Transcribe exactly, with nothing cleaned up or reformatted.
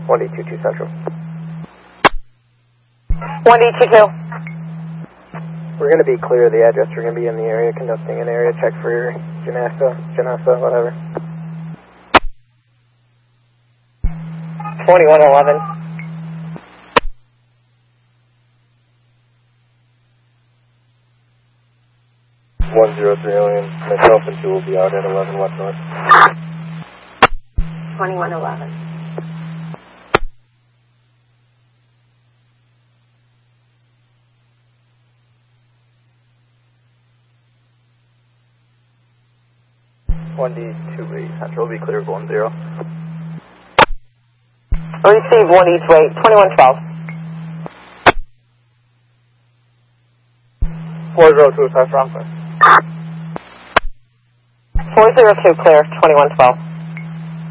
one D two two Central. one D two two. We're going to be clear of the address. We're going to be in the area conducting an area check for Janassa, Janassa, whatever. twenty-one eleven. one zero three alien. Myself and two will be out at eleven West North. twenty-one eleven. one D two eight Central will be clear of one zero. Receive one D two eight, twenty-one twelve. four zero two, South Rockland. four zero two, clear, twenty-one twelve.